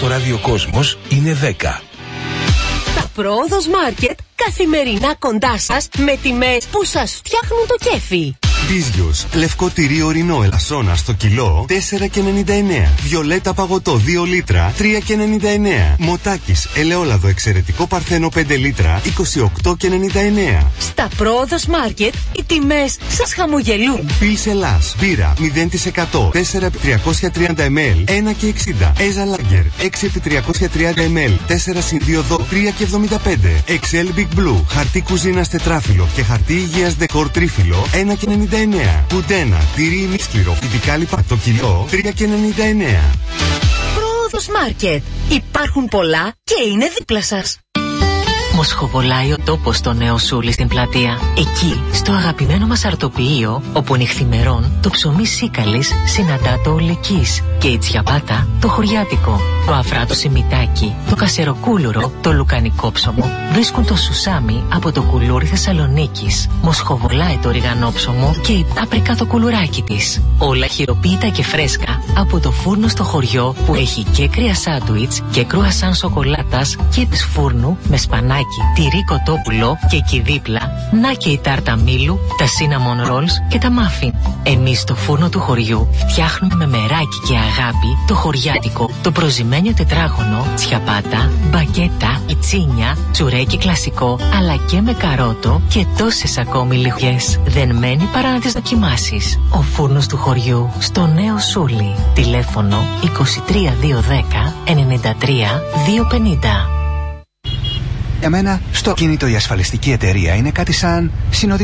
ραδιοκόσμος είναι 10. Τα Πρόοδος Μάρκετ καθημερινά κοντά σας με τιμές που σας φτιάχνουν το κέφι. Μπίζιος, λευκό τυρί ορεινό ελασσόνα στο κιλό 4,99. Βιολέτα παγωτό 2 λίτρα 3,99. Μοτάκης, ελαιόλαδο εξαιρετικό παρθένο 5 λίτρα 28,99. Στα Πρόοδος Μάρκετ οι τιμές σας χαμογελούν. Πιλς Ελλάς, μπύρα 0% 4x330 ml 1,60. Έζα Λάγκερ 6x330 ml 4x2 δω 3,75. Excel Big Blue, χαρτί κουζίνας τετράφυλλο και χαρτί υγείας δεκόρ τρίφυλλο 1,99. Κουντένα, τυρί ημίσκληρο, φυτικά λιπά το κιλό 3,99. Πρόοδος Μάρκετ. Υπάρχουν πολλά και είναι δίπλα σας. Μοσχοβολάει ο τόπος στο Νέο Σούλι στην πλατεία. Εκεί, στο αγαπημένο μας αρτοποιείο, όπου νυχθημερών το ψωμί Σίκαλης συναντά το Ολεκής και η τσιαπάτα το χωριάτικο. Το αφράτο σιμιτάκι, το κασεροκούλουρο, το λουκανικό ψωμο βρίσκουν το σουσάμι από το κουλούρι Θεσσαλονίκης. Μοσχοβολάει το ριγανόψωμο και η πάπρικα το κουλουράκι της. Όλα χειροποίητα και φρέσκα από το φούρνο στο χωριό που έχει και κρύα σάντουιτς και κρουασάν σοκολάτας και της φούρνου με σπανάκι, τυρί κοτόπουλο και εκεί δίπλα να και η τάρτα μήλου, τα cinnamon rolls και τα muffin. Εμείς στο φούρνο του χωριού φτιάχνουμε με μεράκι και αγάπη το χωριάτικο, το προζυμένιο τετράγωνο, τσιαπάτα, μπακέτα, ιτσίνια, τσουρέκι κλασικό αλλά και με καρότο και τόσες ακόμη λιχιές. Δεν μένει παρά να τις δοκιμάσεις. Ο φούρνος του χωριού στο Νέο Σούλι. Τηλέφωνο 23210 93 250. Για μένα, στο κινητό η ασφαλιστική εταιρεία είναι κάτι σαν συνοδικό.